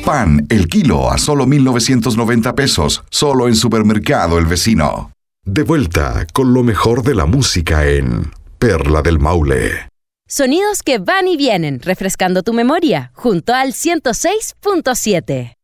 Pan, el kilo a solo 1,990 pesos, solo en Supermercado El Vecino. De vuelta con lo mejor de la música en Perla del Maule. Sonidos que van y vienen, refrescando tu memoria, junto al 106.7.